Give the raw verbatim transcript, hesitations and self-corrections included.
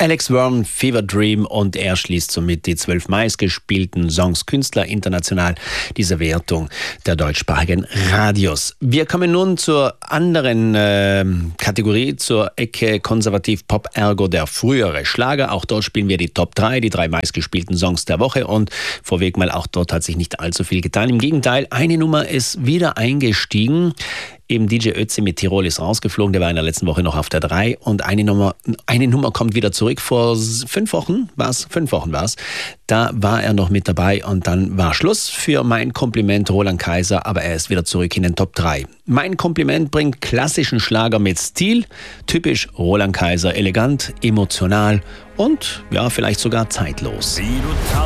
Alex Warren, Fever Dream, und er schließt somit die zwölf meistgespielten Songs Künstler international dieser Wertung der deutschsprachigen Radios. Wir kommen nun zur anderen äh, Kategorie, zur Ecke Konservativ Pop, ergo der frühere Schlager. Auch dort spielen wir die Top drei, die drei meistgespielten Songs der Woche, und vorweg mal, auch dort hat sich nicht allzu viel getan. Im Gegenteil, eine Nummer ist wieder eingestiegen. Eben D J Ötzi mit Tirol ist rausgeflogen, der war in der letzten Woche noch auf der drei, und eine Nummer, eine Nummer kommt wieder zurück. Vor fünf Wochen war es, fünf Wochen war es, da war er noch mit dabei, und dann war Schluss für Mein Kompliment, Roland Kaiser, aber er ist wieder zurück in den Top drei. Mein Kompliment bringt klassischen Schlager mit Stil, typisch Roland Kaiser, elegant, emotional und ja, vielleicht sogar zeitlos.